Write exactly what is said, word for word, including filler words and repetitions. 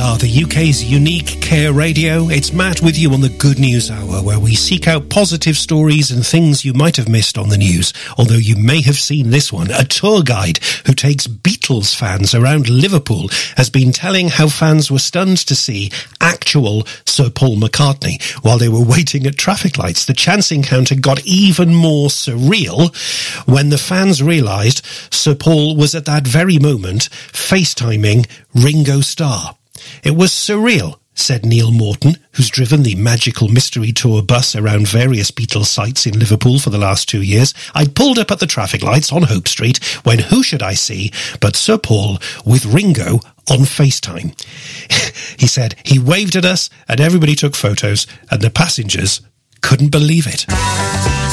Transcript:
are the U K's unique Care Radio. It's Matt with you on the Good News Hour, where we seek out positive stories and things you might have missed on the news, although you may have seen this one. A tour guide who takes Beatles fans around Liverpool has been telling how fans were stunned to see actual Sir Paul McCartney while they were waiting at traffic lights. The chance encounter got even more surreal when the fans realised Sir Paul was at that very moment FaceTiming Ringo Starr. It was surreal, said Neil Morton, who's driven the Magical Mystery Tour bus around various Beatles sites in Liverpool for the last two years. I'd pulled up at the traffic lights on Hope Street when who should I see but Sir Paul with Ringo on FaceTime. He said he waved at us and everybody took photos and the passengers couldn't believe it.